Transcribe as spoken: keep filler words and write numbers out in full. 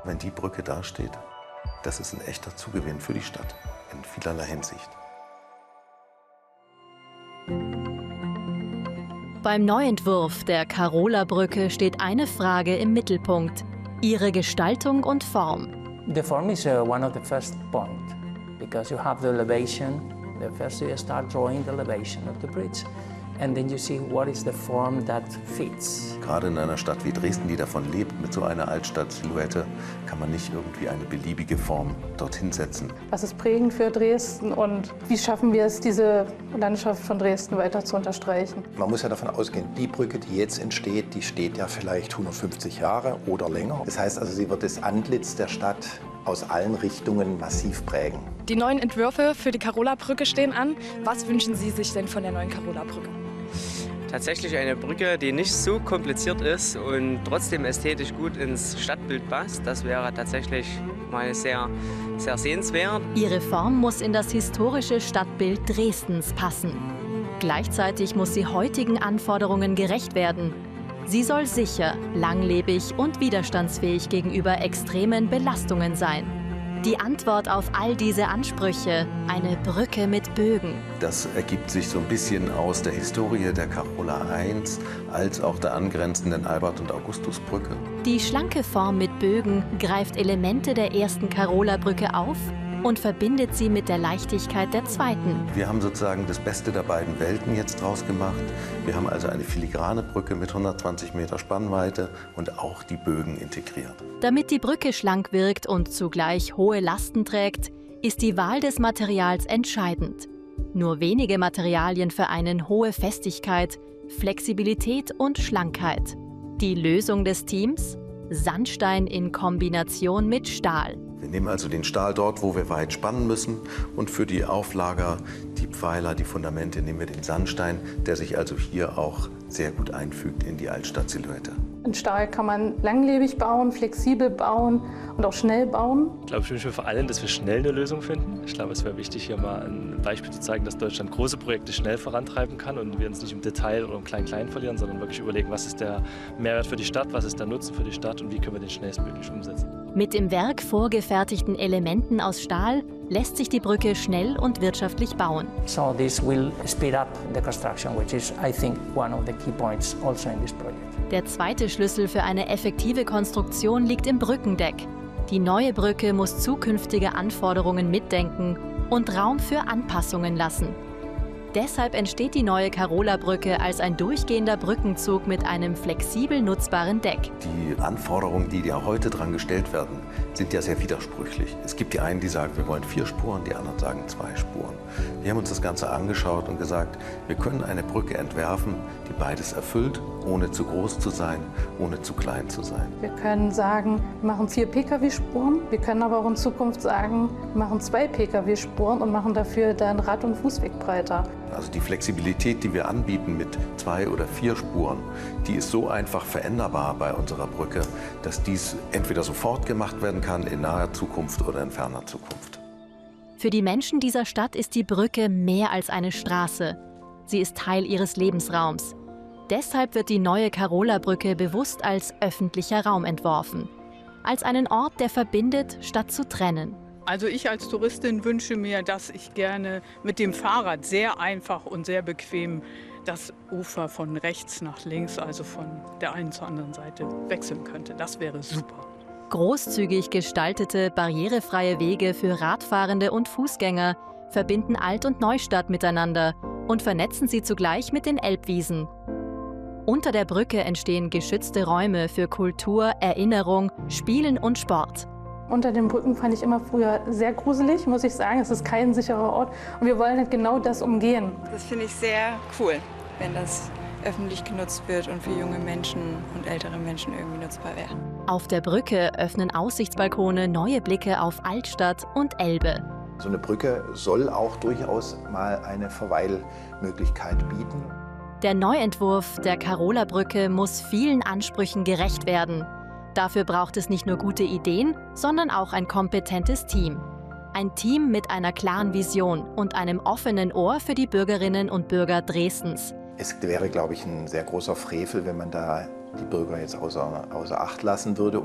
Wenn die Brücke dasteht, das ist ein echter Zugewinn für die Stadt in vielerlei Hinsicht. Beim Neuentwurf der Karola-Brücke steht eine Frage im Mittelpunkt: ihre Gestaltung und Form. The form is uh, one of the first point, because you have the elevation. The first you start drawing the elevation of the bridge, and then you see what is the form that fits. Gerade in einer Stadt wie Dresden, die davon lebt, mit so einer Altstadt-Silhouette, kann man nicht irgendwie eine beliebige Form dorthin setzen. Was ist prägend für Dresden und wie schaffen wir es, diese Landschaft von Dresden weiter zu unterstreichen? Man muss ja davon ausgehen, die Brücke, die jetzt entsteht, die steht ja vielleicht hundertfünfzig Jahre oder länger. Das heißt also, sie wird das Antlitz der Stadt aus allen Richtungen massiv prägen. Die neuen Entwürfe für die Karola-Brücke stehen an. Was wünschen Sie sich denn von der neuen Karola-Brücke? Tatsächlich eine Brücke, die nicht so kompliziert ist und trotzdem ästhetisch gut ins Stadtbild passt. Das wäre tatsächlich mal sehr, sehr sehenswert. Ihre Form muss in das historische Stadtbild Dresdens passen. Gleichzeitig muss sie heutigen Anforderungen gerecht werden. Sie soll sicher, langlebig und widerstandsfähig gegenüber extremen Belastungen sein. Die Antwort auf all diese Ansprüche: eine Brücke mit Bögen. Das ergibt sich so ein bisschen aus der Historie der Karola eins als auch der angrenzenden Albert- und Augustusbrücke. Die schlanke Form mit Bögen greift Elemente der ersten Karola-Brücke auf und verbindet sie mit der Leichtigkeit der zweiten. Wir haben sozusagen das Beste der beiden Welten jetzt draus gemacht. Wir haben also eine filigrane Brücke mit hundertzwanzig Meter Spannweite und auch die Bögen integriert. Damit die Brücke schlank wirkt und zugleich hohe Lasten trägt, ist die Wahl des Materials entscheidend. Nur wenige Materialien vereinen hohe Festigkeit, Flexibilität und Schlankheit. Die Lösung des Teams? Sandstein in Kombination mit Stahl. Wir nehmen also den Stahl dort, wo wir weit spannen müssen, und für die Auflager, die Pfeiler, die Fundamente nehmen wir den Sandstein, der sich also hier auch sehr gut einfügt in die Altstadt-Silhouette. In Stahl kann man langlebig bauen, flexibel bauen und auch schnell bauen. Ich glaube, ich wünsche mir vor allem, dass wir schnell eine Lösung finden. Ich glaube, es wäre wichtig, hier mal ein Beispiel zu zeigen, dass Deutschland große Projekte schnell vorantreiben kann und wir uns nicht im Detail oder im Klein-Klein verlieren, sondern wirklich überlegen, was ist der Mehrwert für die Stadt, was ist der Nutzen für die Stadt und wie können wir den schnellstmöglich umsetzen. Mit im Werk vorgefertigten Elementen aus Stahl lässt sich die Brücke schnell und wirtschaftlich bauen. So this will speed up the construction, which is, I think, one of the key points also in this project. Der zweite Schlüssel für eine effektive Konstruktion liegt im Brückendeck. Die neue Brücke muss zukünftige Anforderungen mitdenken und Raum für Anpassungen lassen. Deshalb entsteht die neue Karola-Brücke als ein durchgehender Brückenzug mit einem flexibel nutzbaren Deck. Die Anforderungen, die ja heute dran gestellt werden, sind ja sehr widersprüchlich. Es gibt die einen, die sagen, wir wollen vier Spuren, die anderen sagen zwei Spuren. Wir haben uns das Ganze angeschaut und gesagt, wir können eine Brücke entwerfen, die beides erfüllt, ohne zu groß zu sein, ohne zu klein zu sein. Wir können sagen, wir machen vier Pkw-Spuren. Wir können aber auch in Zukunft sagen, wir machen zwei Pkw-Spuren und machen dafür dann Rad- und Fußweg breiter. Also die Flexibilität, die wir anbieten mit zwei oder vier Spuren, die ist so einfach veränderbar bei unserer Brücke, dass dies entweder sofort gemacht werden kann, in naher Zukunft oder in ferner Zukunft. Für die Menschen dieser Stadt ist die Brücke mehr als eine Straße. Sie ist Teil ihres Lebensraums. Deshalb wird die neue Karola-Brücke bewusst als öffentlicher Raum entworfen. Als einen Ort, der verbindet, statt zu trennen. Also ich als Touristin wünsche mir, dass ich gerne mit dem Fahrrad sehr einfach und sehr bequem das Ufer von rechts nach links, also von der einen zur anderen Seite, wechseln könnte. Das wäre super. Großzügig gestaltete, barrierefreie Wege für Radfahrende und Fußgänger verbinden Alt- und Neustadt miteinander und vernetzen sie zugleich mit den Elbwiesen. Unter der Brücke entstehen geschützte Räume für Kultur, Erinnerung, Spielen und Sport. Unter den Brücken fand ich immer früher sehr gruselig, muss ich sagen. Es ist kein sicherer Ort und wir wollen halt genau das umgehen. Das finde ich sehr cool, wenn das öffentlich genutzt wird und für junge Menschen und ältere Menschen irgendwie nutzbar wäre. Auf der Brücke öffnen Aussichtsbalkone neue Blicke auf Altstadt und Elbe. So eine Brücke soll auch durchaus mal eine Verweilmöglichkeit bieten. Der Neuentwurf der Karola-Brücke muss vielen Ansprüchen gerecht werden. Dafür braucht es nicht nur gute Ideen, sondern auch ein kompetentes Team. Ein Team mit einer klaren Vision und einem offenen Ohr für die Bürgerinnen und Bürger Dresdens. Es wäre, glaube ich, ein sehr großer Frevel, wenn man da die Bürger jetzt außer, außer Acht lassen würde.